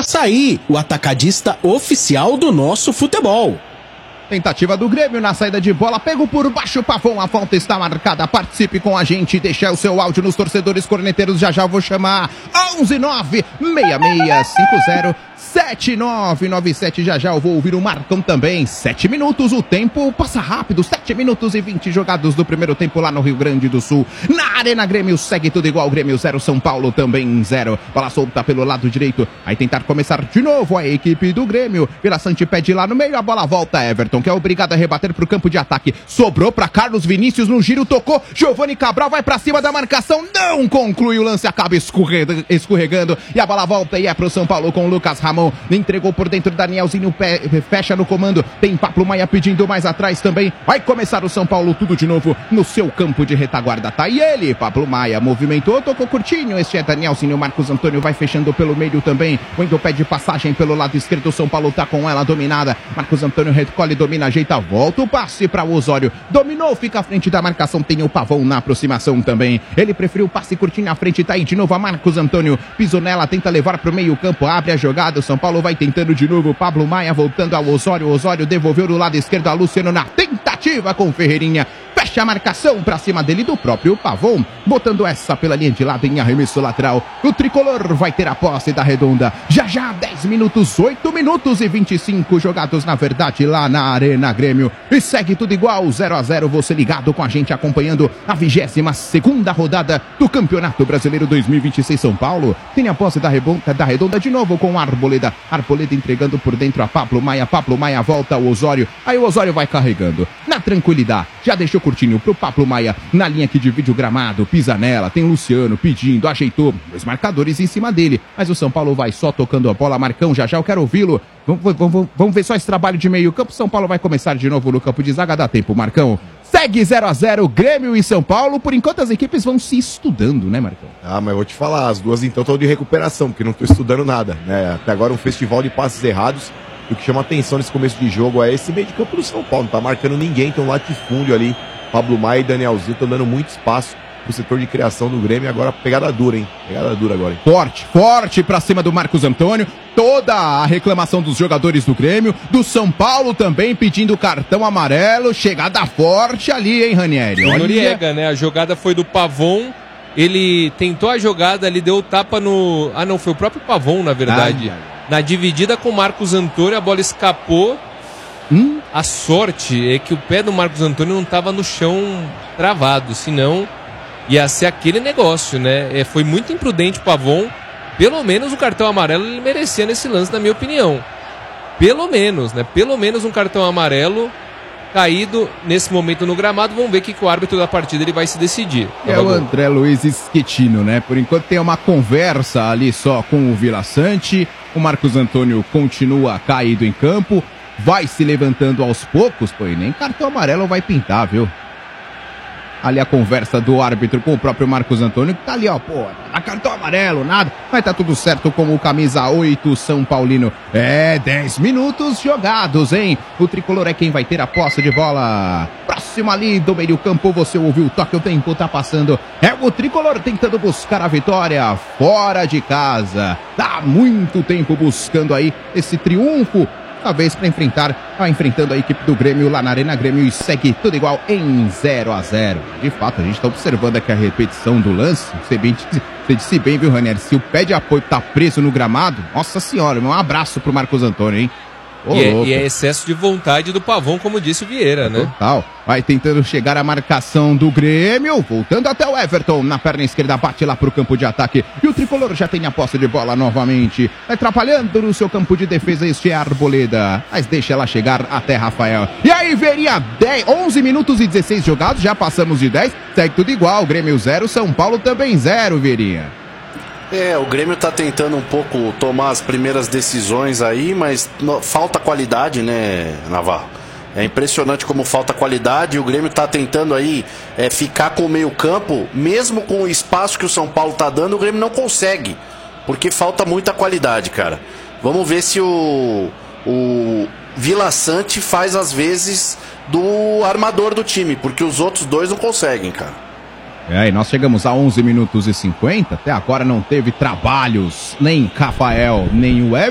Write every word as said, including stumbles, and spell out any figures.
Açaí, o atacadista oficial do nosso futebol. Tentativa do Grêmio na saída de bola, pego por baixo, Pavão, a falta está marcada, participe com a gente, deixa o seu áudio nos torcedores corneteiros, já já vou chamar, onze nove seis seis cinco zero sete nove nove sete, já já eu vou ouvir o Marcão também, sete minutos, o tempo passa rápido, sete minutos e vinte jogados do primeiro tempo lá no Rio Grande do Sul, na Arena Grêmio, segue tudo igual, Grêmio zero, São Paulo também zero, bola solta pelo lado direito, aí tentar começar de novo a equipe do Grêmio, Vila Sante pede lá no meio, a bola volta, Everton, que é obrigado a rebater pro campo de ataque, sobrou pra Carlos Vinícius no giro, tocou, Giovani Cabral vai pra cima da marcação, não conclui o lance, acaba escorregando, escorregando e a bola volta e é pro São Paulo com o Lucas Ramon, entregou por dentro, Danielzinho fecha no comando, tem Pablo Maia pedindo mais atrás também, vai começar o São Paulo tudo de novo no seu campo de retaguarda, tá aí ele, Pablo Maia movimentou, tocou curtinho, este é Danielzinho, Marcos Antônio vai fechando pelo meio também, o Wendel pede passagem pelo lado esquerdo, o São Paulo tá com ela dominada, Marcos Antônio recolhe, domina, ajeita, volta o passe para o Osório, dominou, fica à frente da marcação, tem o Pavão na aproximação também, ele preferiu o passe curtinho à frente, tá aí de novo a Marcos Antônio, pisou nela, tenta levar pro meio campo, abre a jogada, o São Paulo vai tentando de novo, Pablo Maia voltando ao Osório, Osório devolveu do lado esquerdo a Luciano na tentativa com Ferreirinha, fecha a marcação pra cima dele do próprio Pavão, botando essa pela linha de lado em arremesso lateral, o Tricolor vai ter a posse da Redonda, já já dez minutos, oito minutos e vinte e cinco jogados na verdade lá na Arena Grêmio, e segue tudo igual, zero a zero, você ligado com a gente acompanhando a vigésima segunda rodada do Campeonato Brasileiro dois mil e vinte e seis, São Paulo tem a posse da, rebonda, da Redonda de novo com Arboleda, Arboleda entregando por dentro a Pablo Maia, Pablo Maia volta ao Osório, aí o Osório vai carregando, na tranquilidade, já deixou curtinho pro Pablo Maia, na linha que divide o gramado, pisa nela, tem Luciano pedindo, ajeitou, os marcadores em cima dele, mas o São Paulo vai só tocando a bola, Marcão, já já eu quero ouvi-lo, vamos, vamos, vamos ver só esse trabalho de meio campo, São Paulo vai começar de novo no campo de zaga, dá tempo, Marcão. Segue zero a zero, Grêmio e São Paulo, por enquanto as equipes vão se estudando, né, Marcão? Ah, mas eu vou te falar, as duas então estão de recuperação, porque não estão estudando nada, né? Até agora um festival de passes errados, e o que chama atenção nesse começo de jogo é esse meio de campo do São Paulo, não tá marcando ninguém, tem um latifúndio ali, Pablo Maia e Danielzinho estão dando muito espaço pro setor de criação do Grêmio, agora pegada dura, hein? Pegada dura agora, hein? Forte, forte pra cima do Marcos Antônio, toda a reclamação dos jogadores do Grêmio, do São Paulo também pedindo cartão amarelo, chegada forte ali, hein, Ranieri? O Noriega, né? A jogada foi do Pavon, ele tentou a jogada, ele deu o tapa no... Ah, não, foi o próprio Pavon, na verdade. Ai, ai. Na dividida com o Marcos Antônio, a bola escapou. Hum? A sorte é que o pé do Marcos Antônio não estava no chão travado, senão ia ser aquele negócio, né? É, foi muito imprudente o Pavon. Pelo menos o cartão amarelo ele merecia nesse lance, na minha opinião. Pelo menos, né? Pelo menos um cartão amarelo caído nesse momento no gramado. Vamos ver o que, que o árbitro da partida ele vai se decidir. É o André Luiz Schettino, né? Por enquanto tem uma conversa ali só com o Vila Sante. O Marcos Antônio continua caído em campo. Vai se levantando aos poucos, pô, e nem cartão amarelo vai pintar, viu? Ali a conversa do árbitro com o próprio Marcos Antônio, que tá ali, ó, pô, dá cartão amarelo, nada, mas tá tudo certo com o camisa oito São Paulino. É, dez minutos jogados, hein? O Tricolor é quem vai ter a posse de bola. Próximo ali do meio campo, você ouviu o toque, o tempo tá passando. É o Tricolor tentando buscar a vitória fora de casa. Tá muito tempo buscando aí esse triunfo, talvez para enfrentar, tá enfrentando a equipe do Grêmio lá na Arena Grêmio, e segue tudo igual em zero a zero. De fato, a gente tá observando aqui a repetição do lance. Você, bem, você disse bem, viu, Ranieri? Se o pé de apoio tá preso no gramado, nossa senhora, um abraço pro Marcos Antônio, hein? Oh, e, é, e é excesso de vontade do Pavon, como disse o Vieira, né? Total. Vai tentando chegar a marcação do Grêmio, voltando até o Everton, na perna esquerda, bate lá pro campo de ataque, e o Tricolor já tem a posse de bola novamente, atrapalhando no seu campo de defesa este Arboleda, mas deixa ela chegar até Rafael. E aí, Verinha, dez, onze minutos e dezesseis jogados, já passamos de dez, segue tudo igual, Grêmio zero, São Paulo também zero, Verinha. É, o Grêmio tá tentando um pouco tomar as primeiras decisões aí, mas no, falta qualidade, né, Navarro? É impressionante como falta qualidade. O Grêmio tá tentando aí é, ficar com o meio campo, mesmo com o espaço que o São Paulo tá dando, o Grêmio não consegue, porque falta muita qualidade, cara. Vamos ver se o, o Vila Sante faz às vezes do armador do time, porque os outros dois não conseguem, cara. É, e nós chegamos a onze minutos e cinquenta, até agora não teve trabalhos, nem Rafael, nem o Everton.